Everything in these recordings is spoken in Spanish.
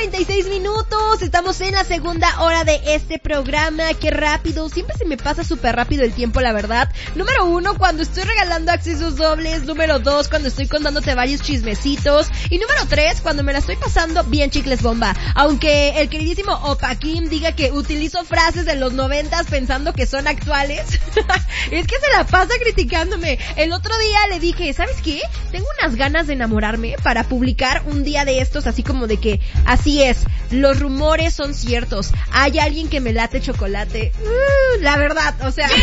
9:36. Estamos en la segunda hora de este programa. Qué rápido, siempre se me pasa súper rápido el tiempo, la verdad. Número 1, cuando estoy regalando accesos dobles. Número 2, cuando estoy contándote varios chismecitos. Y número 3, cuando me la estoy pasando bien chicles bomba. Aunque el queridísimo Opa Kim diga que utilizo frases de los 90s pensando que son actuales. Es que se la pasa criticándome. El otro día le dije, ¿sabes qué? Tengo unas ganas de enamorarme para publicar un día de estos, así como de que, así es, los rumores son ciertos. Hay alguien que me late chocolate. La verdad, o sea...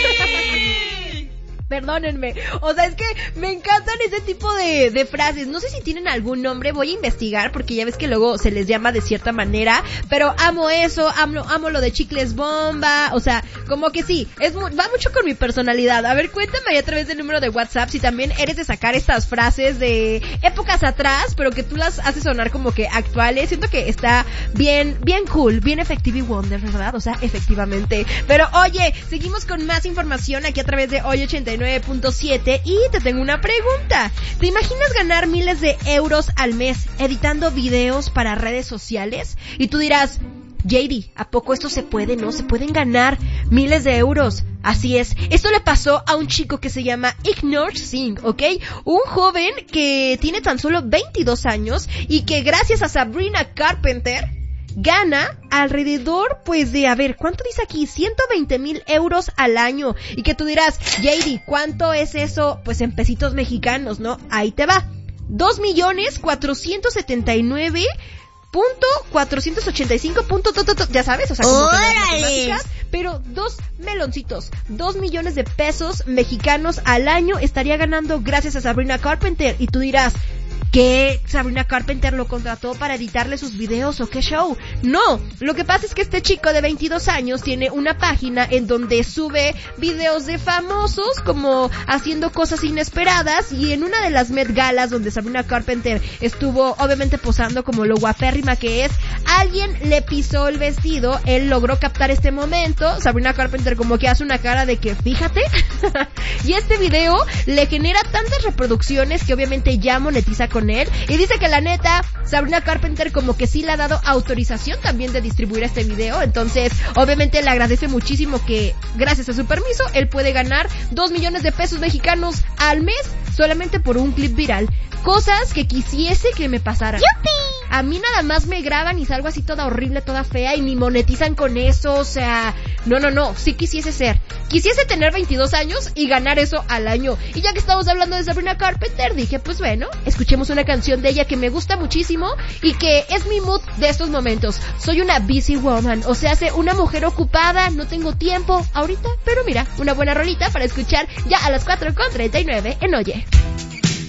Perdónenme, o sea, es que me encantan ese tipo de frases. No sé si tienen algún nombre, voy a investigar porque ya ves que luego se les llama de cierta manera, pero amo eso, amo lo de chicles bomba, o sea, como que sí, va mucho con mi personalidad. A ver, cuéntame ahí a través del número de WhatsApp si también eres de sacar estas frases de épocas atrás, pero que tú las haces sonar como que actuales. Siento que está bien cool, bien Effective Wonder, ¿verdad? O sea, efectivamente. Pero oye, seguimos con más información aquí a través de Hoy 89.7 y te tengo una pregunta. ¿Te imaginas ganar miles de euros al mes editando videos para redes sociales? Y tú dirás, JD, ¿a poco esto se puede, no? Se pueden ganar miles de euros. Así es. Esto le pasó a un chico que se llama Ignore Singh, ¿ok? Un joven que tiene tan solo 22 años y que gracias a Sabrina Carpenter gana alrededor, pues de, a ver, ¿cuánto dice aquí? 120,000 euros al año. Y que tú dirás, JD, ¿cuánto es eso? Pues en pesitos mexicanos, ¿no? Ahí te va. 2,479,485. Ya sabes, o sea, como que las matemáticas, pero 2 meloncitos, 2 millones de pesos mexicanos al año estaría ganando gracias a Sabrina Carpenter. Y tú dirás, ¿qué? ¿Sabrina Carpenter lo contrató para editarle sus videos o qué show? No, lo que pasa es que este chico de 22 años tiene una página en donde sube videos de famosos como haciendo cosas inesperadas, y en una de las Met Galas donde Sabrina Carpenter estuvo obviamente posando como lo guapérrima que es, alguien le pisó el vestido, él logró captar este momento, Sabrina Carpenter como que hace una cara de que fíjate, y este video le genera tantas reproducciones que obviamente ya monetiza con él, y dice que la neta Sabrina Carpenter como que sí le ha dado autorización también de distribuir este video. Entonces obviamente le agradece muchísimo que gracias a su permiso él puede ganar 2 millones de pesos mexicanos al mes solamente por un clip viral. Cosas que quisiese que me pasaran. ¡Yupi! A mí nada más me graban y salgo así toda horrible, toda fea, y ni monetizan con eso, o sea, no, sí quisiese tener 22 años y ganar eso al año. Y ya que estamos hablando de Sabrina Carpenter, dije, pues bueno, escuchemos una canción de ella que me gusta muchísimo y que es mi mood de estos momentos. Soy una busy woman, o sea, una mujer ocupada, no tengo tiempo ahorita, pero mira, una buena rolita para escuchar ya a las 4:39 en Oye.